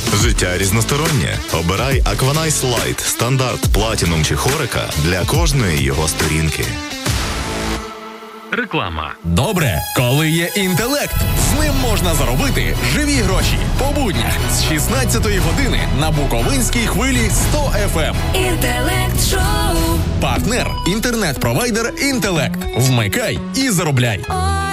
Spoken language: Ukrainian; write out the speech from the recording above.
Життя різностороннє. Обирай Aquanice Light, стандарт, платінум чи хорика для кожної його сторінки. Реклама. Добре, коли є інтелект. З ним можна заробити живі гроші. По буднях з 16-ї години на Буковинській хвилі 100 FM. Інтелект-шоу. Партнер – інтернет-провайдер «Інтелект». Вмикай і заробляй.